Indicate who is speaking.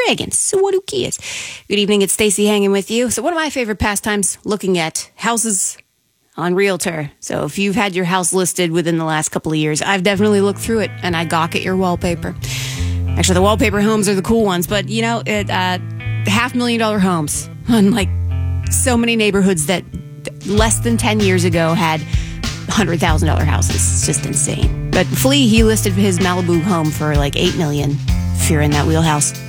Speaker 1: Megan. So what who cares? Good evening, it's Stacey hanging with you. So one of my favorite pastimes, looking at houses on Realtor. So if you've had your house listed within the last couple of years, I've definitely looked through it and I gawk at your wallpaper. Actually, the wallpaper homes are the cool ones, but you know, $500,000 homes on like so many neighborhoods that less than 10 years ago had $100,000 houses. It's just insane. But Flea, he listed his Malibu home for like $8 million. If you're in that wheelhouse.